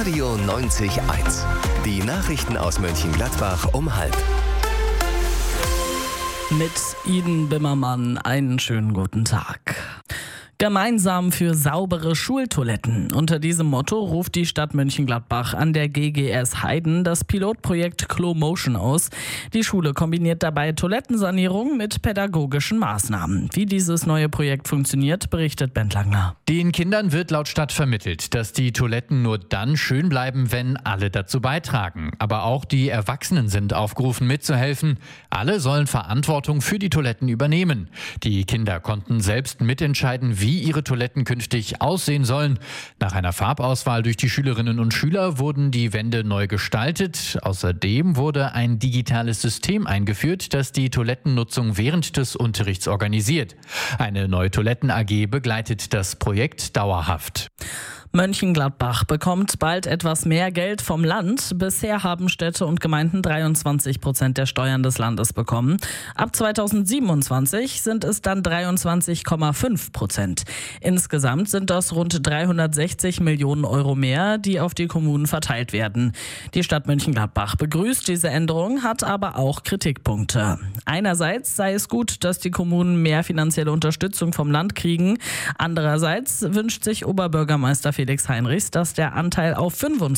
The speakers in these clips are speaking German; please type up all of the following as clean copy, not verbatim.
Radio 90.1. Die Nachrichten aus Mönchengladbach um 12:30. Mit Iden Bimmermann einen schönen guten Tag. Gemeinsam für saubere Schultoiletten. Unter diesem Motto ruft die Stadt Mönchengladbach an der GGS Heiden das Pilotprojekt CloMotion aus. Die Schule kombiniert dabei Toilettensanierung mit pädagogischen Maßnahmen. Wie dieses neue Projekt funktioniert, berichtet Bent Langner. Den Kindern wird laut Stadt vermittelt, dass die Toiletten nur dann schön bleiben, wenn alle dazu beitragen. Aber auch die Erwachsenen sind aufgerufen mitzuhelfen. Alle sollen Verantwortung für die Toiletten übernehmen. Die Kinder konnten selbst mitentscheiden, wie ihre Toiletten künftig aussehen sollen. Nach einer Farbauswahl durch die Schülerinnen und Schüler wurden die Wände neu gestaltet. Außerdem wurde ein digitales System eingeführt, das die Toilettennutzung während des Unterrichts organisiert. Eine neue Toiletten-AG begleitet das Projekt dauerhaft. Mönchengladbach bekommt bald etwas mehr Geld vom Land. Bisher haben Städte und Gemeinden 23% der Steuern des Landes bekommen. Ab 2027 sind es dann 23,5%. Insgesamt sind das rund 360 Millionen Euro mehr, die auf die Kommunen verteilt werden. Die Stadt Mönchengladbach begrüßt diese Änderung, hat aber auch Kritikpunkte. Einerseits sei es gut, dass die Kommunen mehr finanzielle Unterstützung vom Land kriegen. Andererseits wünscht sich Oberbürgermeister Felix Heinrichs, dass der Anteil auf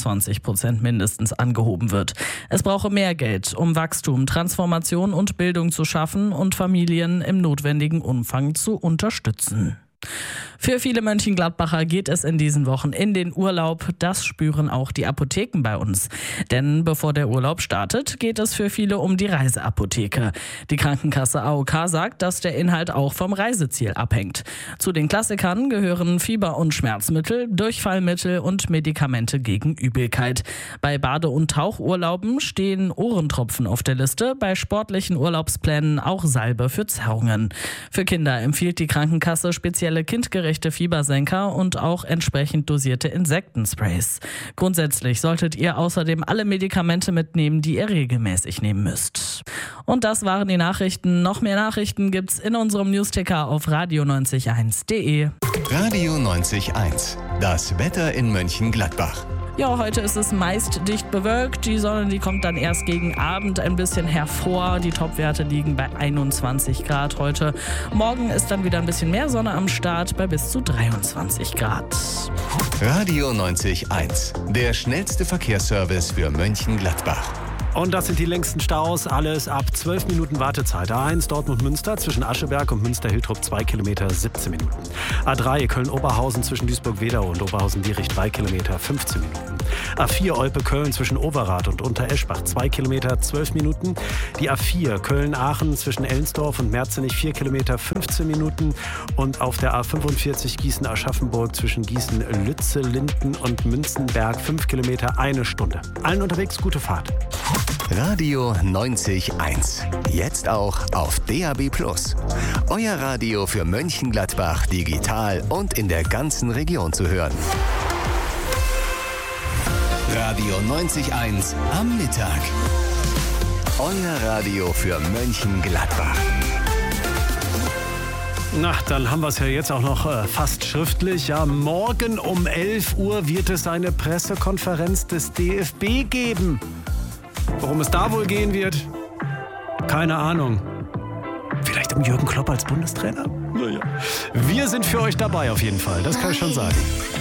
25% mindestens angehoben wird. Es brauche mehr Geld, um Wachstum, Transformation und Bildung zu schaffen und Familien im notwendigen Umfang zu unterstützen. Für viele Mönchengladbacher geht es in diesen Wochen in den Urlaub. Das spüren auch die Apotheken bei uns. Denn bevor der Urlaub startet, geht es für viele um die Reiseapotheke. Die Krankenkasse AOK sagt, dass der Inhalt auch vom Reiseziel abhängt. Zu den Klassikern gehören Fieber- und Schmerzmittel, Durchfallmittel und Medikamente gegen Übelkeit. Bei Bade- und Tauchurlauben stehen Ohrentropfen auf der Liste, bei sportlichen Urlaubsplänen auch Salbe für Zerrungen. Für Kinder empfiehlt die Krankenkasse spezielle kindgerechte Fiebersenker und auch entsprechend dosierte Insektensprays. Grundsätzlich solltet ihr außerdem alle Medikamente mitnehmen, die ihr regelmäßig nehmen müsst. Und das waren die Nachrichten. Noch mehr Nachrichten gibt's in unserem Newsticker auf radio901.de. Radio 90.1. Das Wetter in Mönchengladbach. Ja, heute ist es meist dicht bewölkt. Die Sonne, die kommt dann erst gegen Abend ein bisschen hervor. Die Topwerte liegen bei 21 Grad heute. Morgen ist dann wieder ein bisschen mehr Sonne am Start bei bis zu 23 Grad. Radio 90.1. Der schnellste Verkehrsservice für Mönchengladbach. Und das sind die längsten Staus, alles ab 12 Minuten Wartezeit. A1 Dortmund-Münster zwischen Ascheberg und Münster-Hiltrop 2 Kilometer 17 Minuten. A3 Köln-Oberhausen zwischen Duisburg-Wedau und Oberhausen-Dietrich 3 Kilometer 15 Minuten. A4 Olpe-Köln zwischen Overath und Untereschbach 2 Kilometer 12 Minuten. Die A4 Köln-Aachen zwischen Ellensdorf und Merzenich 4 Kilometer 15 Minuten. Und auf der A45 Gießen-Aschaffenburg zwischen Gießen-Lütze, Linden und Münzenberg 5 Kilometer 1 Stunde. Allen unterwegs gute Fahrt. Radio 90.1. Jetzt auch auf DAB+. Euer Radio für Mönchengladbach digital und in der ganzen Region zu hören. Radio 90.1 am Mittag. Euer Radio für Mönchengladbach. Na, dann haben wir es ja jetzt auch noch fast schriftlich. Ja, morgen um 11 Uhr wird es eine Pressekonferenz des DFB geben. Worum es da wohl gehen wird? Keine Ahnung. Vielleicht um Jürgen Klopp als Bundestrainer? Naja. Wir sind für euch dabei auf jeden Fall, das kann ich schon sagen.